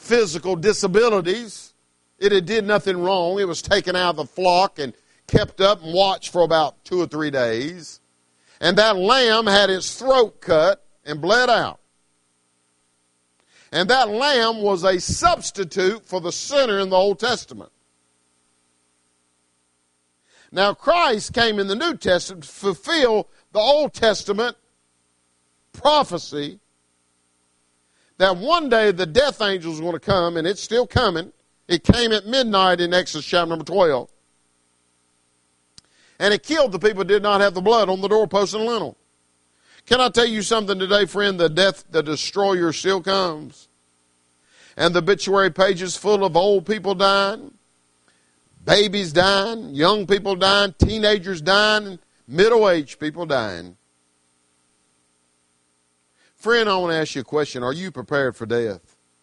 physical disabilities. It had did nothing wrong. It was taken out of the flock and kept up and watched for about 2 or 3 days. And that lamb had its throat cut and bled out. And that lamb was a substitute for the sinner in the Old Testament. Now Christ came in the New Testament to fulfill the Old Testament prophecy that one day the death angel was going to come, and it's still coming. It came at midnight in Exodus chapter number 12. And it killed the people who did not have the blood on the doorpost and lintel. Can I tell you something today, friend? The destroyer still comes. And the obituary page is full of old people dying, babies dying, young people dying, teenagers dying, middle-aged people dying. Friend, I want to ask you a question. Are you prepared for death?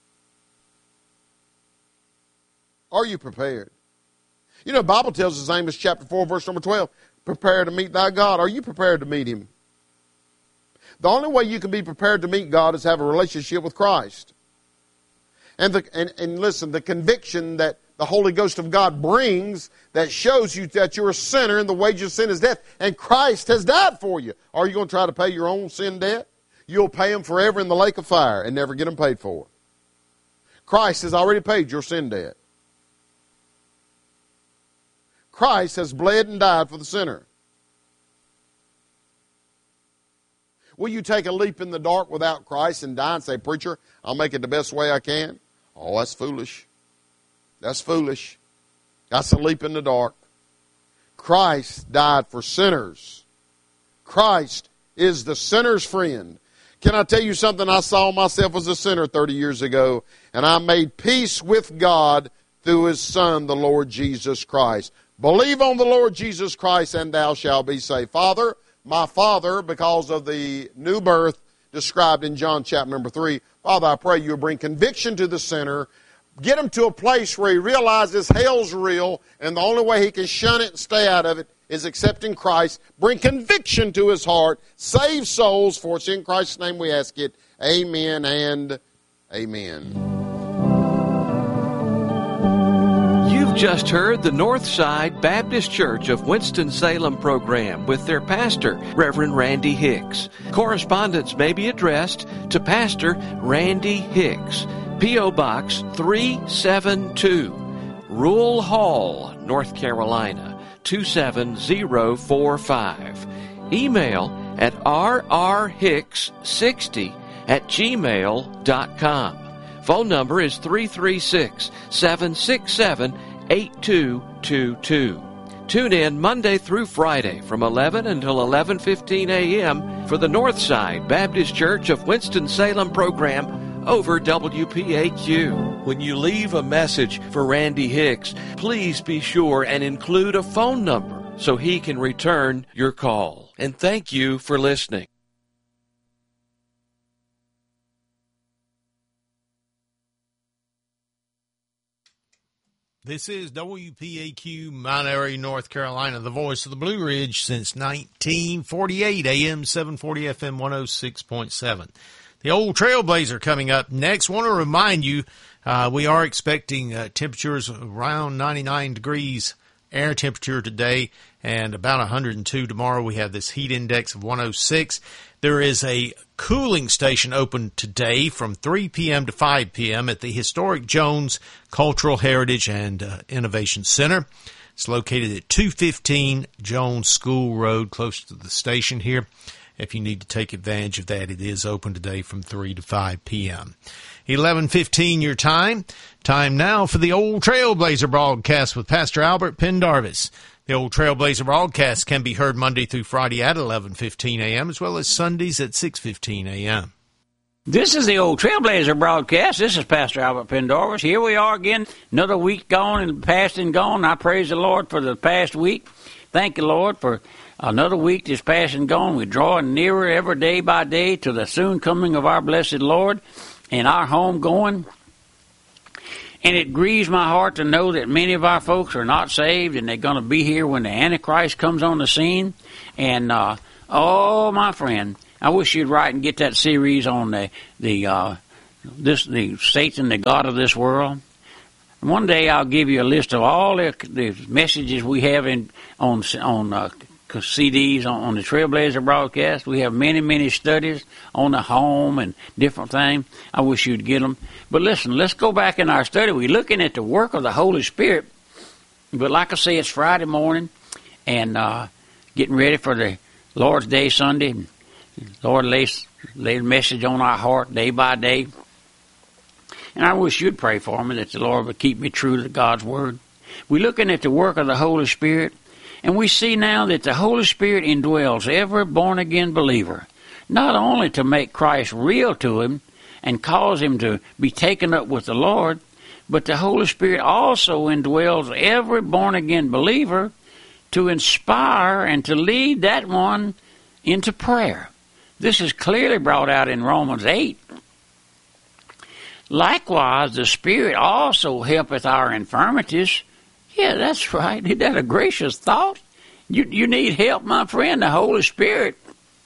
Are you prepared? You know, the Bible tells us, Amos chapter 4, verse number 12, prepare to meet thy God. Are you prepared to meet him? The only way you can be prepared to meet God is have a relationship with Christ. And listen, the conviction that the Holy Ghost of God brings that shows you that you're a sinner and the wages of sin is death, and Christ has died for you. Are you going to try to pay your own sin debt? You'll pay them forever in the lake of fire and never get them paid for. Christ has already paid your sin debt. Christ has bled and died for the sinner. Will you take a leap in the dark without Christ and die and say, preacher, I'll make it the best way I can? Oh, that's foolish. That's foolish. That's a leap in the dark. Christ died for sinners. Christ is the sinner's friend. Can I tell you something? I saw myself as a sinner 30 years ago, and I made peace with God through his Son, the Lord Jesus Christ. Believe on the Lord Jesus Christ, and thou shalt be saved. Father, my Father, because of the new birth described in John chapter number 3, Father, I pray you'll bring conviction to the sinner, get him to a place where he realizes hell's real, and the only way he can shun it and stay out of it is accepting Christ. Bring conviction to his heart, save souls, for it's in Christ's name we ask it. Amen and amen. You've just heard the Northside Baptist Church of Winston-Salem program with their pastor, Reverend Randy Hicks. Correspondence may be addressed to Pastor Randy Hicks, P.O. Box 372, Rule Hall, North Carolina, 27045. Email at rrhicks60@gmail.com. Phone number is 336-767-8222. Tune in Monday through Friday from 11 until 11:15 a.m. for the Northside Baptist Church of Winston-Salem program over WPAQ. When you leave a message for Randy Hicks, please be sure and include a phone number so he can return your call. And thank you for listening. This is WPAQ, Mount Airy, North Carolina, the voice of the Blue Ridge since 1948, AM 740, FM 106.7. The Old Trailblazer coming up next. Want to remind you, we are expecting temperatures around 99 degrees air temperature today and about 102 tomorrow. We have this heat index of 106. There is a cooling station open today from 3 p.m. to 5 p.m. at the historic Jones Cultural Heritage and Innovation Center. It's located at 215 Jones School Road, close to the station here. If you need to take advantage of that, it is open today from 3 to 5 p.m. 11:15 your time. Time now for the Old Trailblazer broadcast with Pastor Albert Pendarvis. The Old Trailblazer broadcast can be heard Monday through Friday at 11:15 a.m. as well as Sundays at 6:15 a.m. This is the Old Trailblazer broadcast. This is Pastor Albert Pendarvis. Here we are again, another week gone and past and gone. I praise the Lord for the past week. Thank you, Lord, for another week that's past and gone. We're drawing nearer every day by day to the soon coming of our blessed Lord and our home going. And it grieves my heart to know that many of our folks are not saved and they're going to be here when the Antichrist comes on the scene. And, oh, my friend, I wish you'd write and get that series on the the Satan, the god of this world. One day I'll give you a list of all the messages we have on CDs on the Trailblazer broadcast. We have many, many studies on the home and different things. I wish you'd get them. But listen, let's go back in our study. We're looking at the work of the Holy Spirit. But like I say, it's Friday morning and getting ready for the Lord's Day Sunday. Lord lays a message on our heart day by day. And I wish you'd pray for me that the Lord would keep me true to God's Word. We're looking at the work of the Holy Spirit, and we see now that the Holy Spirit indwells every born-again believer, not only to make Christ real to him and cause him to be taken up with the Lord, but the Holy Spirit also indwells every born-again believer to inspire and to lead that one into prayer. This is clearly brought out in Romans 8. Likewise, the Spirit also helpeth our infirmities. Yeah, that's right. Isn't that a gracious thought? You need help, my friend, the Holy Spirit.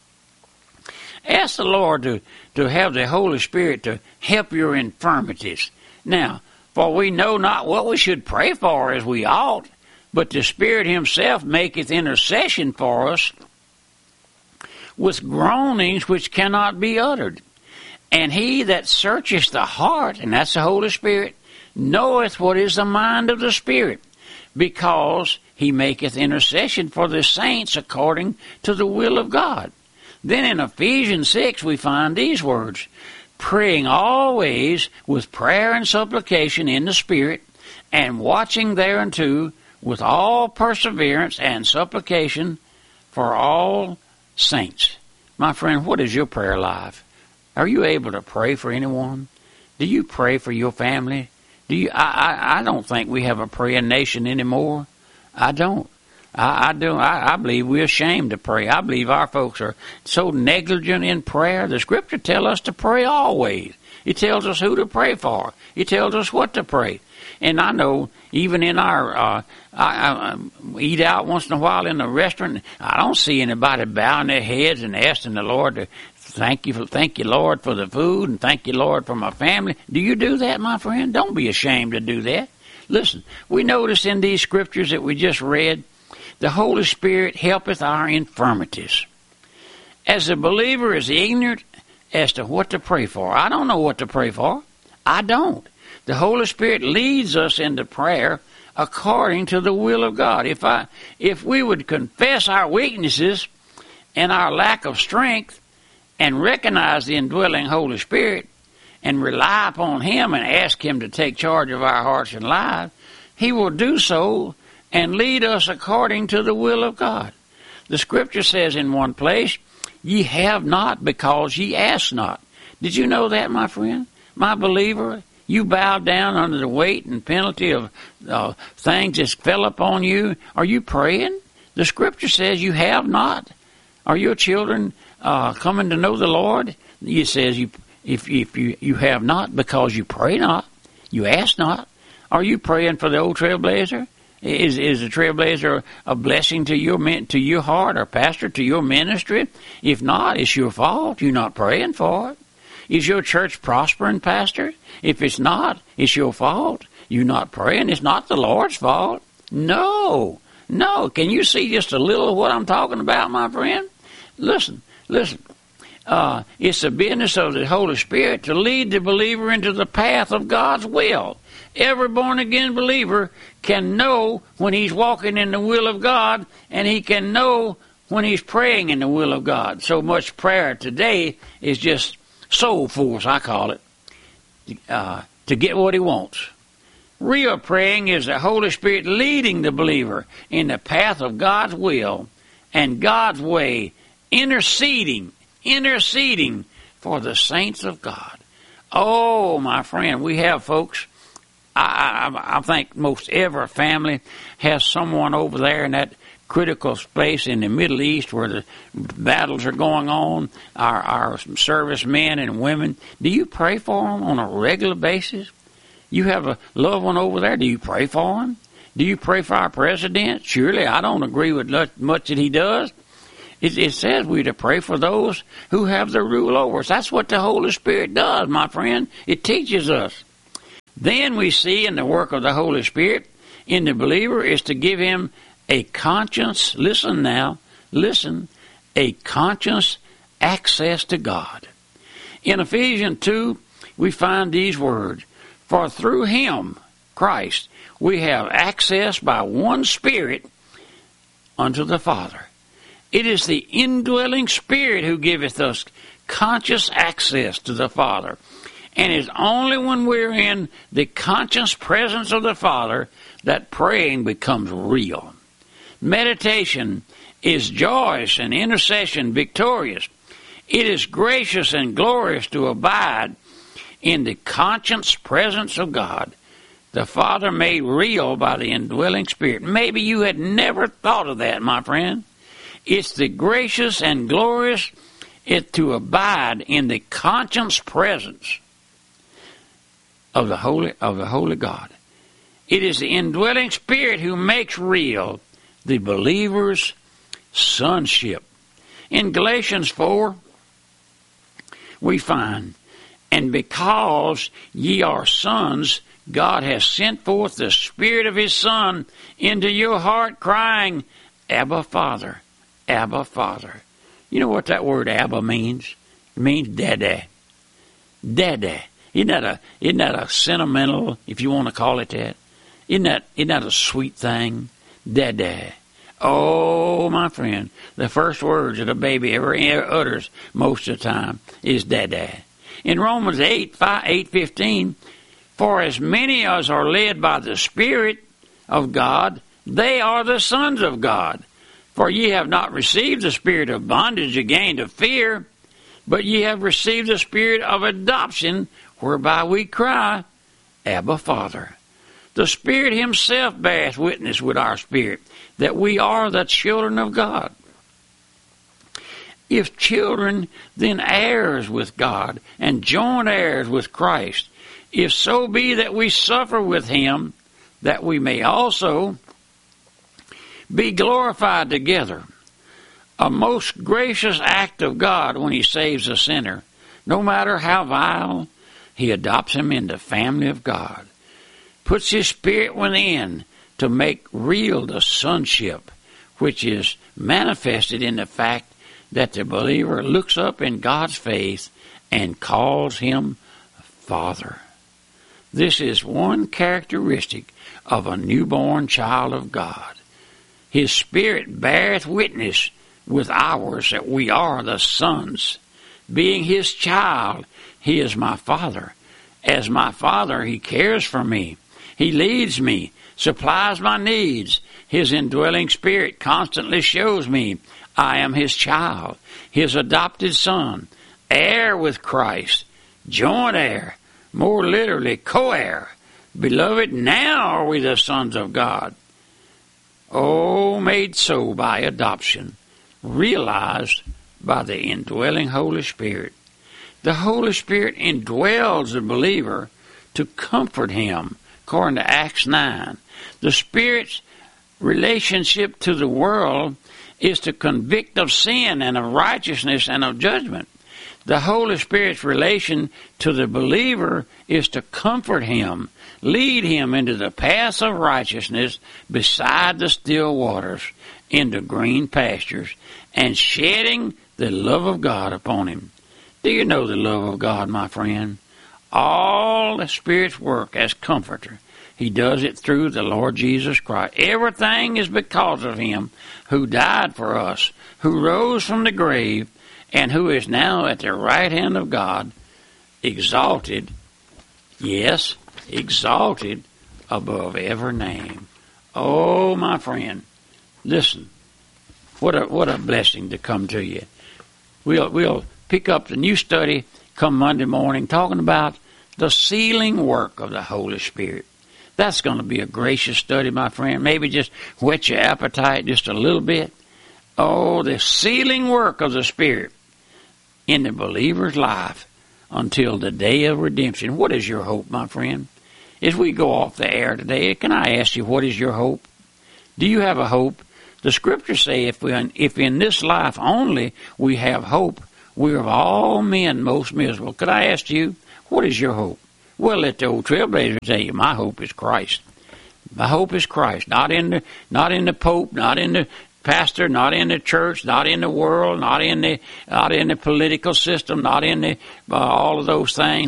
Ask the Lord to have the Holy Spirit to help your infirmities. Now, for we know not what we should pray for as we ought, but the Spirit himself maketh intercession for us with groanings which cannot be uttered. And he that searcheth the heart, and that's the Holy Spirit, knoweth what is the mind of the Spirit, because he maketh intercession for the saints according to the will of God. Then in Ephesians 6 we find these words, praying always with prayer and supplication in the Spirit, and watching thereunto with all perseverance and supplication for all saints. My friend, what is your prayer life? Are you able to pray for anyone? Do you pray for your family? I don't think we have a praying nation anymore. I don't. I believe we're ashamed to pray. I believe our folks are so negligent in prayer. The Scripture tells us to pray always. It tells us who to pray for. It tells us what to pray. And I know even in our, I eat out once in a while in a restaurant, I don't see anybody bowing their heads and asking the Lord to thank you, Lord, for the food, and thank you, Lord, for my family. Do you do that, my friend? Don't be ashamed to do that. Listen, we notice in these scriptures that we just read, the Holy Spirit helpeth our infirmities. As a believer is ignorant as to what to pray for. I don't know what to pray for. I don't. The Holy Spirit leads us into prayer according to the will of God. If we would confess our weaknesses and our lack of strength, and recognize the indwelling Holy Spirit and rely upon him and ask him to take charge of our hearts and lives, he will do so and lead us according to the will of God. The Scripture says in one place, ye have not because ye ask not. Did you know that, my friend? My believer, you bowed down under the weight and penalty of things that fell upon you. Are you praying? The Scripture says you have not. Are your children coming to know the Lord? It says if you have not because you pray not, you ask not. Are you praying for the old Trailblazer? Is the Trailblazer a blessing to your heart, or pastor, to your ministry? If not, it's your fault. You're not praying for it. Is your church prospering, pastor? If it's not, it's your fault. You're not praying. It's not the Lord's fault. No. Can you see just a little of what I'm talking about, my friend? Listen. It's the business of the Holy Spirit to lead the believer into the path of God's will. Every born-again believer can know when he's walking in the will of God, and he can know when he's praying in the will of God. So much prayer today is just soul force, I call it, to get what he wants. Real praying is the Holy Spirit leading the believer in the path of God's will and God's way, interceding for the saints of God. Oh, my friend, we have folks. I think most every family has someone over there in that critical place in the Middle East where the battles are going on, our servicemen and women. Do you pray for them on a regular basis? You have a loved one over there. Do you pray for them? Do you pray for our president? Surely I don't agree with much that he does. It says we're to pray for those who have the rule over us. That's what the Holy Spirit does, my friend. It teaches us. Then we see in the work of the Holy Spirit in the believer is to give him a conscious, listen now, listen, a conscious access to God. In Ephesians 2, we find these words, for through him, Christ, we have access by one Spirit unto the Father. It is the indwelling Spirit who giveth us conscious access to the Father. And it's only when we're in the conscious presence of the Father that praying becomes real. Meditation is joyous and intercession victorious. It is gracious and glorious to abide in the conscious presence of God, the Father made real by the indwelling Spirit. Maybe you had never thought of that, my friend. It's the gracious and glorious to abide in the conscious presence of the Holy God. It is the indwelling Spirit who makes real the believer's sonship. In Galatians 4, we find, and because ye are sons, God has sent forth the Spirit of His Son into your heart, crying, Abba, Father, Abba, Father. You know what that word Abba means? It means Daddy. Daddy. Isn't that a sentimental, if you want to call it that? Isn't that a sweet thing? Daddy. Oh, my friend, the first words that a baby ever utters most of the time is Daddy. In Romans 8:15, for as many as are led by the Spirit of God, they are the sons of God. For ye have not received the spirit of bondage again to fear, but ye have received the Spirit of adoption, whereby we cry, Abba, Father. The Spirit Himself beareth witness with our spirit that we are the children of God. If children, then heirs with God, and joint heirs with Christ, if so be that we suffer with Him, that we may also be glorified together. A most gracious act of God when He saves a sinner. No matter how vile, He adopts him in the family of God. Puts His Spirit within to make real the sonship, which is manifested in the fact that the believer looks up in God's face and calls Him Father. This is one characteristic of a newborn child of God. His Spirit beareth witness with ours that we are the sons. Being His child, He is my Father. As my Father, He cares for me. He leads me, supplies my needs. His indwelling Spirit constantly shows me I am His child, His adopted son, heir with Christ, joint heir, more literally co-heir. Beloved, now are we the sons of God. Oh, made so by adoption, realized by the indwelling Holy Spirit. The Holy Spirit indwells the believer to comfort him, according to Acts 9. The Spirit's relationship to the world is to convict of sin and of righteousness and of judgment. The Holy Spirit's relation to the believer is to comfort him, lead him into the paths of righteousness beside the still waters, into green pastures, and shedding the love of God upon him. Do you know the love of God, my friend? All the Spirit's work as comforter, He does it through the Lord Jesus Christ. Everything is because of Him who died for us, who rose from the grave, and who is now at the right hand of God, exalted, yes, exalted above every name. Oh, my friend, listen, what a blessing to come to you. We'll pick up the new study come Monday morning talking about the sealing work of the Holy Spirit. That's going to be a gracious study, my friend. Maybe just whet your appetite just a little bit. Oh, the sealing work of the Spirit in the believer's life until the day of redemption. What is your hope, my friend? As we go off the air today, can I ask you, what is your hope? Do you have a hope The Scriptures say if in this life only we have hope, we are of all men most miserable. Could I ask you, what is your hope? Well, let the old trailblazer tell you, my hope is Christ. My hope is Christ, not in the Pope, not in the pastor, not in the church, not in the world, not in the political system, not in the all of those things.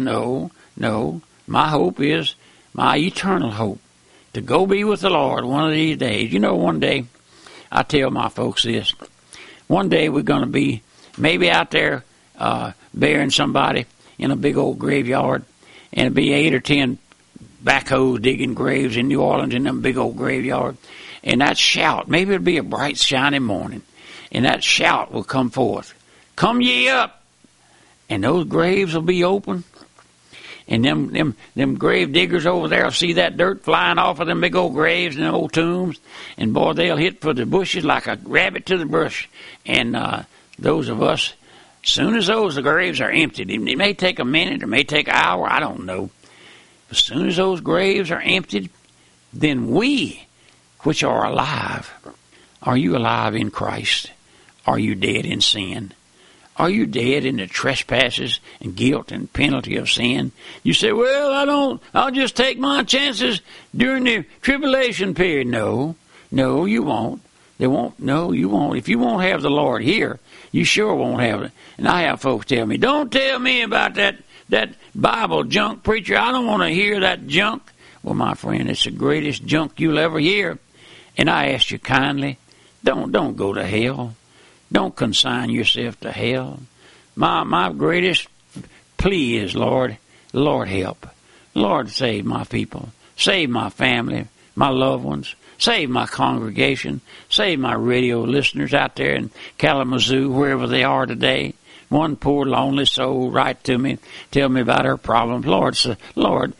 No. My hope is my eternal hope, to go be with the Lord one of these days. You know, one day, I tell my folks this, one day we're going to be maybe out there burying somebody in a big old graveyard, and it'll be 8 or 10 backhoes digging graves in New Orleans in them big old graveyard. And that shout, maybe it'll be a bright, shiny morning, and that shout will come forth, "Come ye up!" And those graves will be open, and them grave diggers over there will see that dirt flying off of them big old graves and old tombs, and boy, they'll hit for the bushes like a rabbit to the bush. And those of us, as soon as those graves are emptied, it may take a minute, it may take an hour, I don't know. As soon as those graves are emptied, then we, which are alive, are you alive in Christ? Are you dead in sin? Are you dead in the trespasses and guilt and penalty of sin? You say, well, I'll just take my chances during the tribulation period. No, you won't. No, you won't. If you won't have the Lord here, you sure won't have it. And I have folks tell me, don't tell me about that Bible junk, preacher. I don't want to hear that junk. Well, my friend, it's the greatest junk you'll ever hear. And I ask you kindly, don't go to hell. Don't consign yourself to hell. My greatest plea is, Lord help. Lord, save my people. Save my family, my loved ones. Save my congregation. Save my radio listeners out there in Kalamazoo, wherever they are today. One poor lonely soul write to me, tell me about her problems. Lord,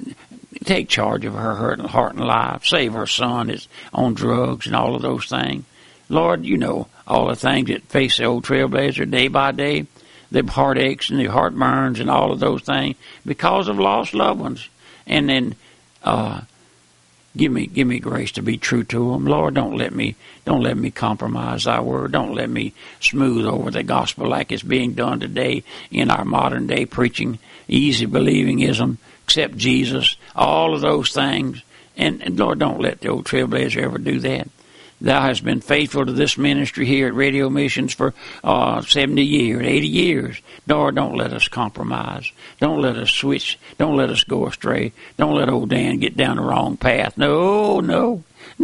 take charge of her heart and life. Save her son that's on drugs and all of those things. Lord, you know all the things that face the old trailblazer day by day, the heartaches and the heartburns and all of those things because of lost loved ones. And then give me grace to be true to them. Lord, don't let me compromise thy word. Don't let me smooth over the gospel like it's being done today in our modern day preaching, easy believingism, accept Jesus, all of those things. And Lord, don't let the old trailblazer ever do that. Thou hast been faithful to this ministry here at Radio Missions for 70 years, 80 years. Lord, don't let us compromise. Don't let us switch. Don't let us go astray. Don't let old Dan get down the wrong path. No.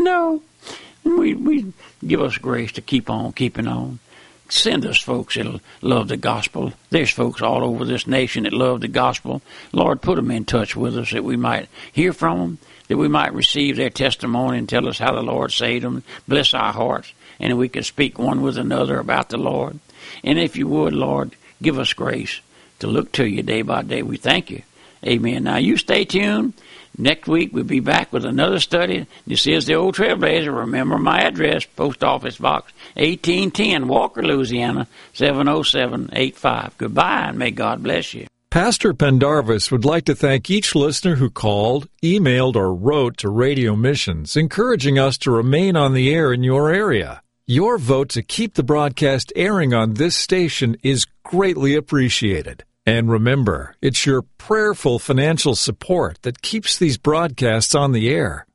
We give us grace to keep on keeping on. Send us folks that'll love the gospel. There's folks all over this nation that love the gospel. Lord, put them in touch with us that we might hear from them, that we might receive their testimony and tell us how the Lord saved them. Bless our hearts, and that we can speak one with another about the Lord. And if you would, Lord, give us grace to look to you day by day. We thank you. Amen. Now, you stay tuned. Next week, we'll be back with another study. This is the Old Trailblazer. Remember my address, Post Office Box 1810, Walker, Louisiana, 70785. Goodbye, and may God bless you. Pastor Pendarvis would like to thank each listener who called, emailed, or wrote to Radio Missions, encouraging us to remain on the air in your area. Your vote to keep the broadcast airing on this station is greatly appreciated. And remember, it's your prayerful financial support that keeps these broadcasts on the air.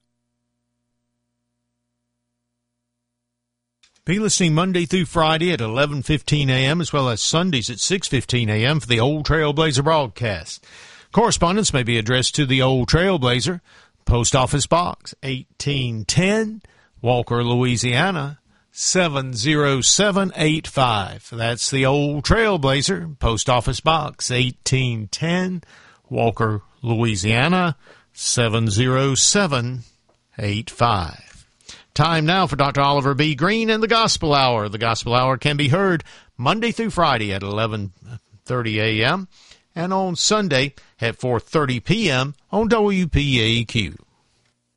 Be listening Monday through Friday at 11:15 a.m. as well as Sundays at 6:15 a.m. for the Old Trailblazer broadcast. Correspondence may be addressed to the Old Trailblazer, Post Office Box 1810, Walker, Louisiana, 70785. That's the Old Trailblazer, Post Office Box 1810, Walker, Louisiana, 70785. Time now for Dr. Oliver B. Green and the Gospel Hour. The Gospel Hour can be heard Monday through Friday at 11:30 a.m. and on Sunday at 4:30 p.m. on WPAQ.